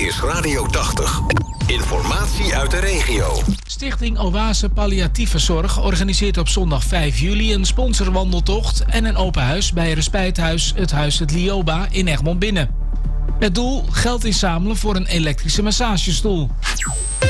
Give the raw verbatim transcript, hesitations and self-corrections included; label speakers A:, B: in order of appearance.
A: is Radio tachtig. Informatie uit de regio.
B: Stichting Oase Palliatieve Zorg organiseert op zondag vijf juli een sponsorwandeltocht en een open huis bij Respijthuis Het Huis Het Lioba in Egmond Binnen. Het doel: geld inzamelen voor een elektrische massagestoel.